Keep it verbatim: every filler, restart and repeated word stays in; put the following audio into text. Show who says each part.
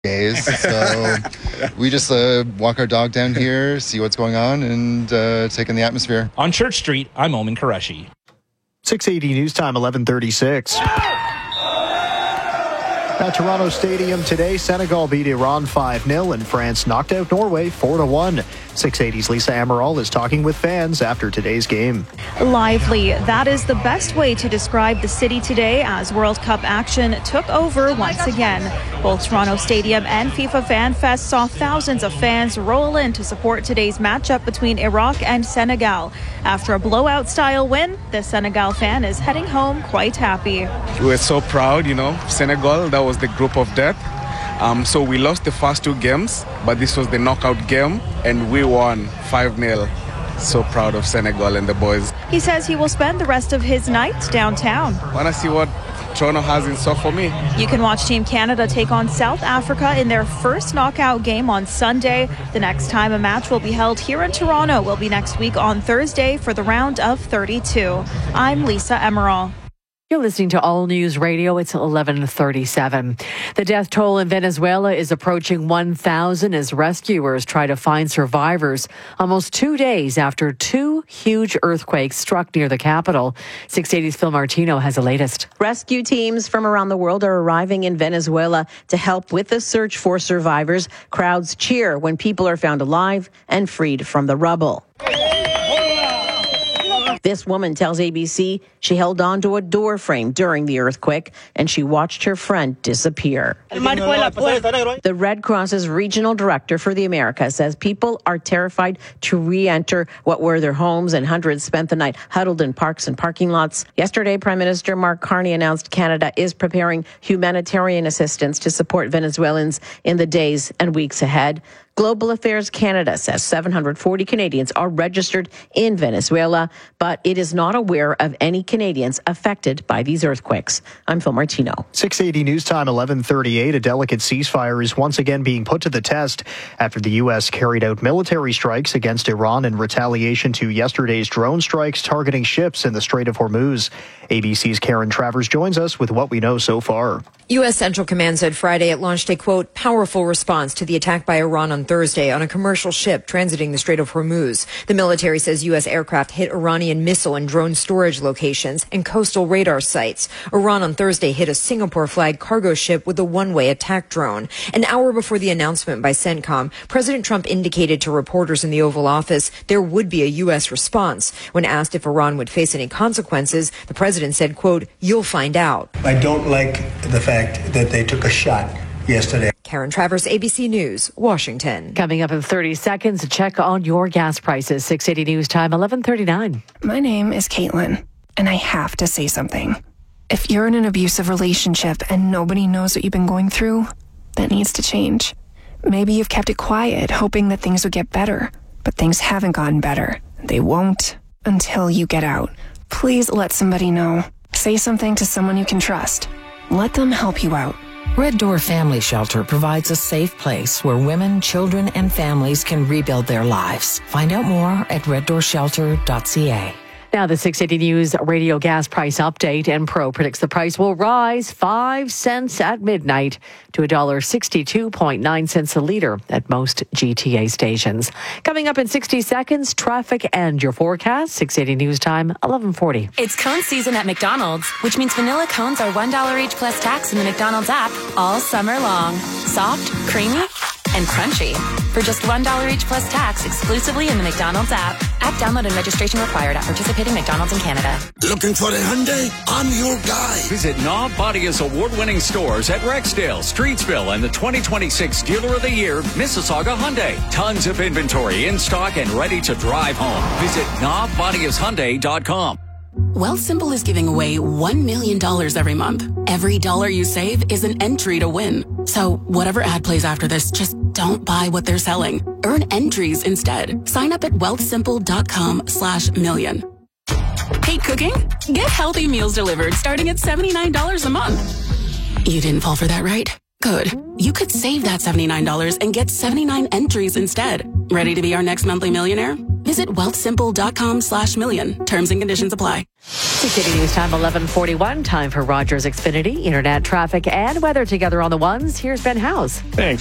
Speaker 1: days. So we just uh, walk our dog down here, see what's going on, and uh, take in the atmosphere.
Speaker 2: On Church Street, I'm Omen Qureshi.
Speaker 3: six eighty News Time, eleven thirty-six. At Toronto Stadium today, Senegal beat Iran five nil and France knocked out Norway four to one. six eighty's Lisa Amaral is talking with fans after today's game.
Speaker 4: Lively. That is the best way to describe the city today as World Cup action took over once again. Both Toronto Stadium and FIFA Fan Fest saw thousands of fans roll in to support today's matchup between Iraq and Senegal. After a blowout-style win, the Senegal fan is heading home quite happy.
Speaker 5: We were so proud, you know, Senegal, that was the group of death. Um, so we lost the first two games, but this was the knockout game, and we won five nil. So proud of Senegal and the boys.
Speaker 4: He says he will spend the rest of his night downtown.
Speaker 5: Want to see what Toronto has in store for me.
Speaker 4: You can watch Team Canada take on South Africa in their first knockout game on Sunday. The next time a match will be held here in Toronto will be next week on Thursday for the round of thirty-two. I'm Lisa Emerald.
Speaker 6: You're listening to All News Radio. It's eleven thirty-seven. The death toll in Venezuela is approaching one thousand as rescuers try to find survivors almost two days after two huge earthquakes struck near the capital. six eighty's Phil Martino has the latest.
Speaker 7: Rescue teams from around the world are arriving in Venezuela to help with the search for survivors. Crowds cheer when people are found alive and freed from the rubble. This woman tells A B C she held on to a door frame during the earthquake and she watched her friend disappear. The Red Cross's regional director for the Americas says people are terrified to re-enter what were their homes, and hundreds spent the night huddled in parks and parking lots. Yesterday, Prime Minister Mark Carney announced Canada is preparing humanitarian assistance to support Venezuelans in the days and weeks ahead. Global Affairs Canada says seven hundred forty Canadians are registered in Venezuela, but it is not aware of any Canadians affected by these earthquakes. I'm Phil Martino.
Speaker 3: six eighty News Time, eleven thirty-eight. A delicate ceasefire is once again being put to the test after the U S carried out military strikes against Iran in retaliation to yesterday's drone strikes targeting ships in the Strait of Hormuz. A B C's Karen Travers joins us with what we know so far.
Speaker 8: U S Central Command said Friday it launched a, quote, powerful response to the attack by Iran on Thursday on a commercial ship transiting the Strait of Hormuz. The military says U S aircraft hit Iranian missile and drone storage locations and coastal radar sites. Iran on Thursday hit a Singapore-flagged cargo ship with a one-way attack drone. An hour before the announcement by CENTCOM, President Trump indicated to reporters in the Oval Office there would be a U S response. When asked if Iran would face any consequences, the president said, quote, you'll find out.
Speaker 9: I don't like the fact that they took a shot yesterday.
Speaker 8: Karen Travers, A B C News, Washington.
Speaker 6: Coming up in thirty seconds, a check on your gas prices. six eighty News Time, eleven thirty-nine.
Speaker 10: My name is Caitlin, and I have to say something. If you're in an abusive relationship and nobody knows what you've been going through, that needs to change. Maybe you've kept it quiet, hoping that things would get better, but things haven't gotten better. They won't until you get out. Please let somebody know. Say something to someone you can trust. Let them help you out.
Speaker 11: Red Door Family Shelter provides a safe place where women, children, and families can rebuild their lives. Find out more at red door shelter dot c a.
Speaker 6: Now the six eighty News radio gas price update. Enpro predicts the price will rise five cents at midnight to one dollar sixty-two point nine cents a litre at most G T A stations. Coming up in sixty seconds, traffic and your forecast. six eighty News Time, eleven forty.
Speaker 12: It's cone season at McDonald's, which means vanilla cones are one dollar each plus tax in the McDonald's app all summer long. Soft, creamy, and crunchy. For just one dollar each plus tax exclusively in the McDonald's app. App download and registration required at participating McDonald's in Canada.
Speaker 13: Looking for a Hyundai? I'm your guy.
Speaker 14: Visit Knob Bodia's award-winning stores at Rexdale, Streetsville, and the twenty twenty-six Dealer of the Year, Mississauga Hyundai. Tons of inventory in stock and ready to drive home. Visit knob bodias hyundai dot com.
Speaker 15: Wealthsimple is giving away one million dollars every month. Every dollar you save is an entry to win. So whatever ad plays after this, just don't buy what they're selling. Earn entries instead. Sign up at wealthsimple dot com slash million. Hate cooking? Get healthy meals delivered starting at seventy-nine dollars a month. You didn't fall for that, right? Good. You could save that seventy-nine dollars and get seventy-nine entries instead. Ready to be our next monthly millionaire? Visit wealthsimple dot com slash million. Terms and conditions apply.
Speaker 6: C K D News Time eleven forty-one. Time for Rogers Xfinity. Internet, traffic, and weather together on the ones. Here's Ben House.
Speaker 16: Thanks.